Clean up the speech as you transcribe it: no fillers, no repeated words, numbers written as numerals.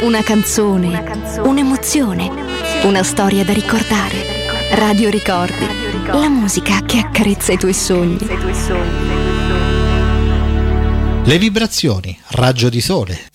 Una canzone, un'emozione, una storia da ricordare. Radio Ricordi, la musica che accarezza i tuoi sogni. Le vibrazioni, raggio di sole,